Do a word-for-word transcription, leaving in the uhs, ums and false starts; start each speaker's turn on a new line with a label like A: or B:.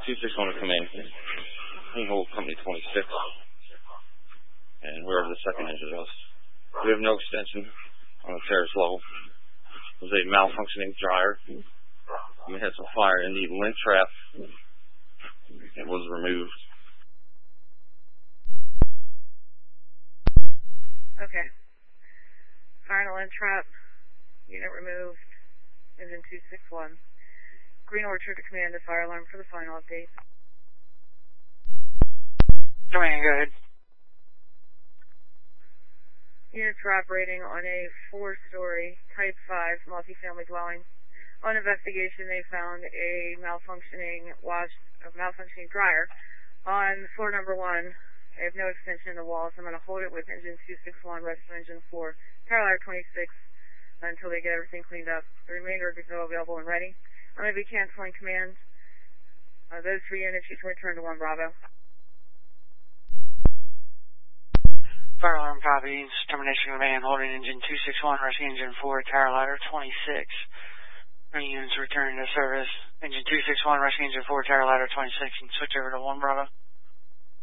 A: two six one to come in. We hold company twenty-six. And wherever the second engine was. We have no extension on the terrace level. It was a malfunctioning dryer. We had some fire in the lint trap. It was removed.
B: Okay. Fire in the lint trap. Unit removed. Engine two six one. Green Orchard to command the fire alarm for the final update.
C: Command, go ahead.
B: Units are operating on a four-story Type five multifamily dwelling. On investigation, they found a malfunctioning wash, a malfunctioning dryer on floor number one. I have no extension in the walls. I'm going to hold it with engine two six one, rescue engine four, power ladder twenty-six, until they get everything cleaned up. The remainder is still available and ready. I'm going to be canceling command. Uh, those three units, you can return to one Bravo.
C: Fire alarm copies. Termination command holding engine two six one, rescue engine four, tower ladder twenty-six. Three units returning to service. Engine two six one, rescue engine four, tower ladder twenty-six, and switch over to one Bravo.